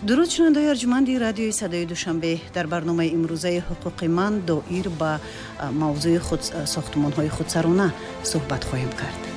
дуруд шунавандаи арҷуманди радиои садои душанбе, дар барномаи имрӯзаи ҳуқуқи ман доир ба мавзӯи сохтумонҳои худсарона суҳбат хоҳем кард.